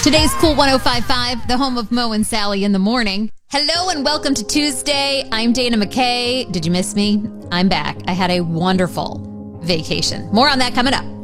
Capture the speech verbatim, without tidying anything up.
Today's Cool one oh five point five, the home of Mo and Sally in the morning. Hello and welcome to Tuesday. I'm Dana McKay. Did you miss me? I'm back. I had a wonderful vacation. More on that coming up.